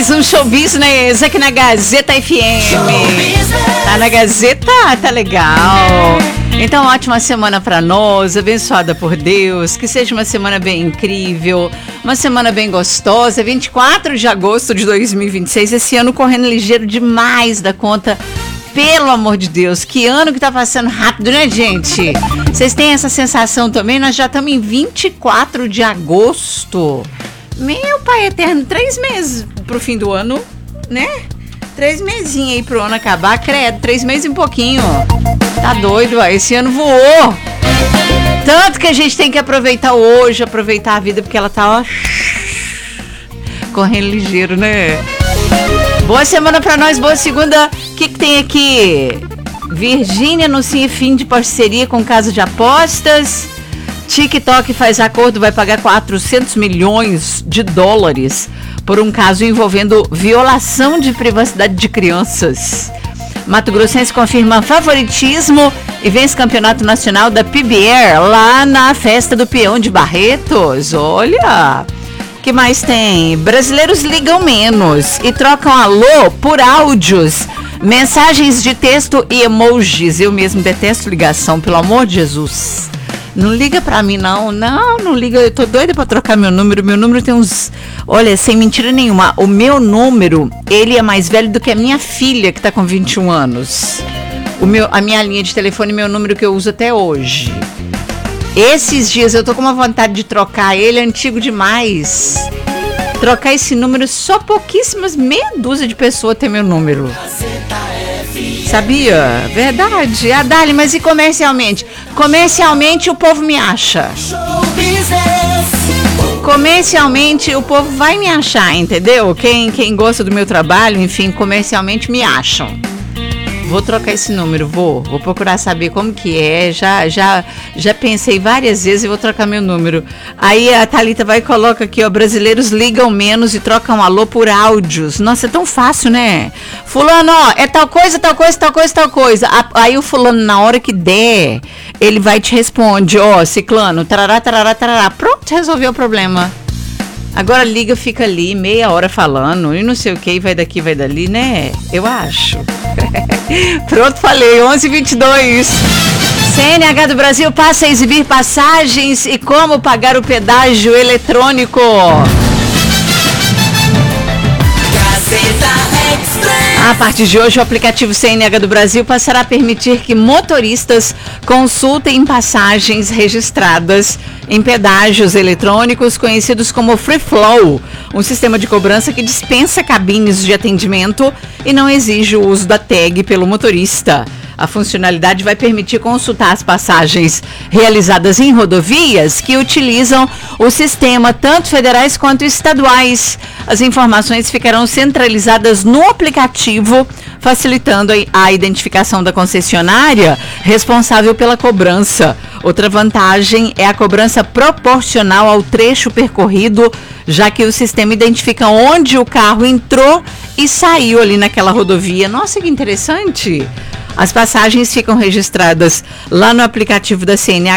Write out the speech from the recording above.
mais um Show Business aqui na Gazeta FM. Tá na Gazeta? Tá legal. Então, ótima semana pra nós, abençoada por Deus, que seja uma semana bem incrível, uma semana bem gostosa. 24 de agosto de 2026, esse ano correndo ligeiro demais da conta. Pelo amor de Deus, que ano que tá passando rápido, né, gente? Vocês têm essa sensação também? Nós já estamos em 24 de agosto. Meu pai eterno, 3 meses pro fim do ano, né? 3 mesinhos aí pro ano acabar, credo, 3 meses e um pouquinho. Tá doido, ó, esse ano voou. Tanto que a gente tem que aproveitar hoje, aproveitar a vida, porque ela tá, ó, correndo ligeiro, né? Boa semana pra nós, boa segunda. O que tem aqui? Virgínia anuncia fim de parceria com casa de apostas. TikTok faz acordo, vai pagar 400 milhões de dólares por um caso envolvendo violação de privacidade de crianças. Mato Grossense confirma favoritismo e vence campeonato nacional da PBR lá na festa do Peão de Barretos. Olha! Que mais tem? Brasileiros ligam menos e trocam alô por áudios, mensagens de texto e emojis. Eu mesmo detesto ligação, pelo amor de Jesus. Não liga pra mim, não liga. Eu tô doida pra trocar meu número tem uns... Olha, sem mentira nenhuma, o meu número, ele é mais velho do que a minha filha, que tá com 21 anos. A minha linha de telefone, meu número que eu uso até hoje. Esses dias eu tô com uma vontade de trocar ele, antigo demais. Trocar esse número, só pouquíssimas, meia dúzia de pessoas tem meu número. Sabia? Verdade. Dali, mas e comercialmente? Comercialmente o povo me acha. Comercialmente o povo vai me achar, entendeu? Quem gosta do meu trabalho, enfim, comercialmente me acham. Vou trocar esse número, vou procurar saber como que é, já pensei várias vezes e vou trocar meu número. Aí a Thalita vai e coloca aqui, ó, brasileiros ligam menos e trocam alô por áudios. Nossa, é tão fácil, né? Fulano, ó, é tal coisa. Aí o fulano, na hora que der, ele vai e te responde, ó, ciclano, tarará, pronto, resolveu o problema. Agora liga, fica ali, meia hora falando, e não sei o que, vai daqui, vai dali, né? Eu acho. Pronto, falei, 11h22. CNH do Brasil passa a exibir passagens e como pagar o pedágio eletrônico. A partir de hoje, o aplicativo CNH do Brasil passará a permitir que motoristas consultem passagens registradas em pedágios eletrônicos conhecidos como Free Flow, um sistema de cobrança que dispensa cabines de atendimento e não exige o uso da tag pelo motorista. A funcionalidade vai permitir consultar as passagens realizadas em rodovias que utilizam o sistema, tanto federais quanto estaduais. As informações ficarão centralizadas no aplicativo, facilitando a identificação da concessionária responsável pela cobrança. Outra vantagem é a cobrança proporcional ao trecho percorrido, já que o sistema identifica onde o carro entrou e saiu ali naquela rodovia. Nossa, que interessante! As passagens ficam registradas lá no aplicativo da CNH